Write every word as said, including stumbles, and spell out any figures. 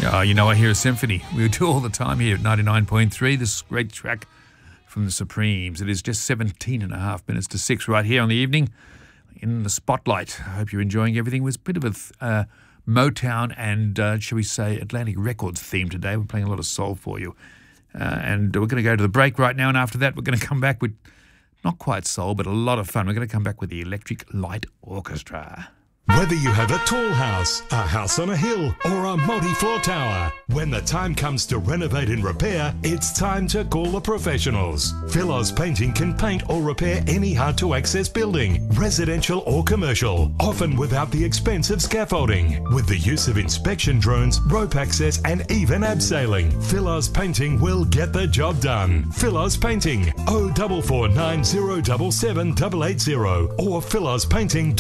Oh, you know, I hear a symphony. We do all the time here at ninety-nine point three. This great track from the Supremes. It is just seventeen and a half minutes to six right here on the evening in the spotlight. I hope you're enjoying everything. It was a bit of a uh, Motown and, uh, shall we say, Atlantic Records theme today. We're playing a lot of soul for you. Uh, and we're going to go to the break right now, and after that we're going to come back with, not quite soul, but a lot of fun. We're going to come back with the Electric Light Orchestra. Whether you have a tall house, a house on a hill, or a multi-floor tower, when the time comes to renovate and repair, it's time to call the professionals. Philos Painting can paint or repair any hard-to-access building, residential or commercial, often without the expense of scaffolding. With the use of inspection drones, rope access, and even abseiling, Philos Painting will get the job done. Philos Painting, oh four four nine zero seven seven eight eight zero or philos painting